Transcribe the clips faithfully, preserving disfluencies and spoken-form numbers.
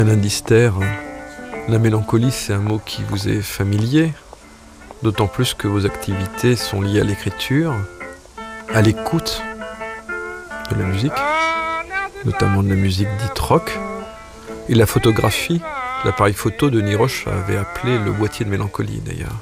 Alain Dister, la mélancolie, c'est un mot qui vous est familier, d'autant plus que vos activités sont liées à l'écriture, à l'écoute de la musique, notamment de la musique dite rock, et la photographie. L'appareil photo de Denis Roche avait appelé le boîtier de mélancolie, d'ailleurs.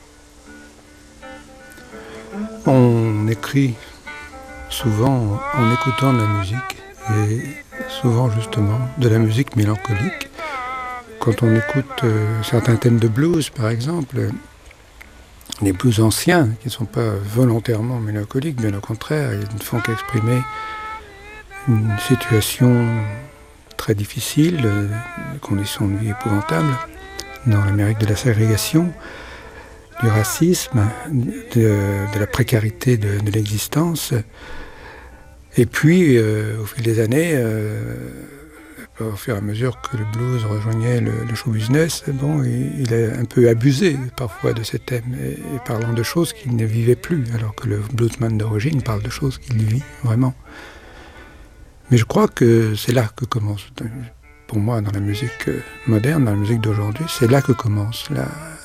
On écrit souvent en écoutant de la musique, et souvent justement de la musique mélancolique. Quand on écoute euh, certains thèmes de blues, par exemple, les blues anciens, qui ne sont pas volontairement mélancoliques, bien au contraire, ils ne font qu'exprimer une situation très difficile, euh, des conditions de vie épouvantables, dans l'Amérique de la ségrégation, du racisme, de, de la précarité de, de l'existence. Et puis, euh, au fil des années, euh, au fur et à mesure que le blues rejoignait le, le show business, bon, il, il a un peu abusé parfois de ces thèmes, et, et parlant de choses qu'il ne vivait plus, alors que le bluesman d'origine parle de choses qu'il vit vraiment. Mais je crois que c'est là que commence, pour moi, dans la musique moderne, dans la musique d'aujourd'hui, c'est là que commence la,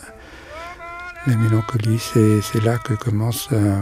la mélancolie, c'est, c'est là que commence euh,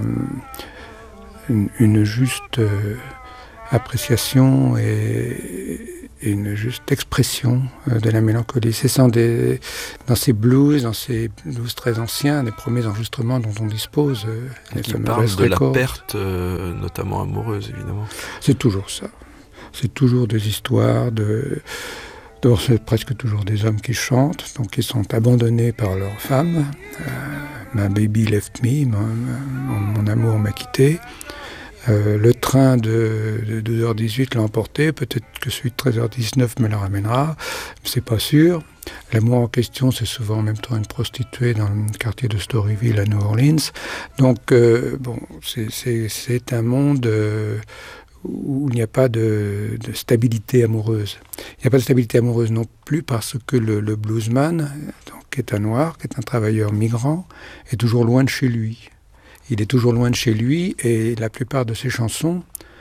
une, une juste euh, appréciation et, et une juste expression euh, de la mélancolie. C'est dans, des, dans ces blues, dans ces blues très anciens, des premiers enregistrements dont on dispose, euh, les qui fameux parlent West de Records. la perte, euh, notamment amoureuse, évidemment. C'est toujours ça. C'est toujours des histoires de... D'abord, c'est presque toujours des hommes qui chantent, donc ils sont abandonnés par leurs femmes. Euh, ma baby left me, mon, mon, mon amour m'a quitté. Euh, le train de, de deux heures dix-huit l'a emporté, peut-être que celui de treize heures dix-neuf me le ramènera, c'est pas sûr. L'amour en question, c'est souvent en même temps une prostituée dans le quartier de Storyville à New Orleans. Donc, euh, bon, c'est, c'est, c'est un monde... Euh, où il n'y a pas de, de stabilité amoureuse. Il n'y a pas de stabilité amoureuse non plus parce que le, le bluesman, donc, qui est un noir, qui est un travailleur migrant, est toujours loin de chez lui. Il est toujours loin de chez lui et la plupart de ses chansons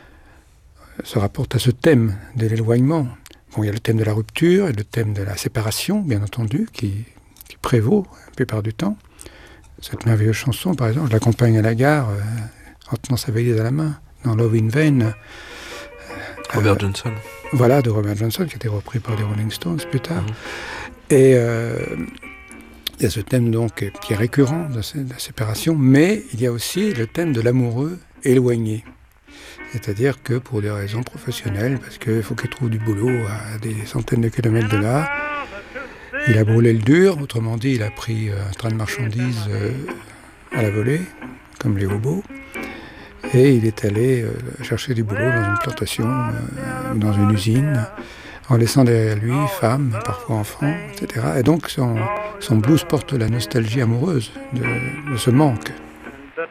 se rapportent à ce thème de l'éloignement. Bon, il y a le thème de la rupture et le thème de la séparation, bien entendu, qui, qui prévaut la plupart du temps. Cette merveilleuse chanson, par exemple, je l'accompagne à la gare euh, en tenant sa valise à la main. Dans Love in Vain. Robert euh, Johnson. Voilà, de Robert Johnson, qui a été repris par les Rolling Stones plus tard. Mm-hmm. Et euh, il y a ce thème donc qui est récurrent de, de la séparation, mais il y a aussi le thème de l'amoureux éloigné. C'est-à-dire que pour des raisons professionnelles, parce qu'il faut qu'il trouve du boulot à des centaines de kilomètres de là, il a brûlé le dur, autrement dit, il a pris un train de marchandises euh, à la volée, comme les hobos. Et il est allé euh, chercher du boulot dans une plantation, euh, dans une usine, en laissant derrière lui femme, parfois enfants, et cetera. Et donc son, son blues porte la nostalgie amoureuse de, de ce manque.